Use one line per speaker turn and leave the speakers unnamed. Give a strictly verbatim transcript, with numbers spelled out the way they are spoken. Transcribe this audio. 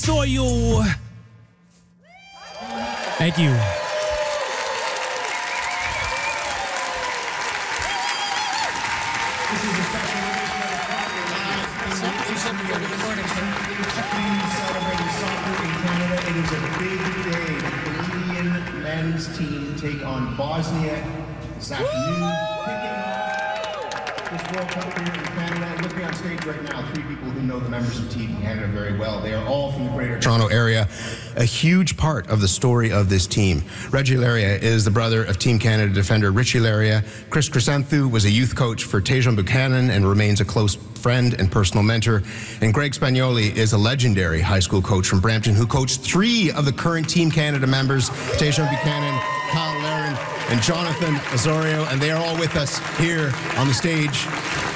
Saw you. Thank you.
This is a special celebrating soccer in Canada. It is a big day. The Canadian men's team take on Bosnia this afternoon. Kicking off this World Cup here in Canada. And with me on stage right now, three people who know the members of Team Canada very well. They are all from the Greater Toronto area. A huge part of the story of this team. Reggie Laryea is the brother of Team Canada defender Richie Laryea. Chris Crescenthu was a youth coach for Tajon Buchanan and remains a close friend and personal mentor. And Greg Spagnoli is a legendary high school coach from Brampton who coached three of the current Team Canada members, Tajon Buchanan, Kyle Larin, and Jonathan Osorio. And they are all with us here on the stage.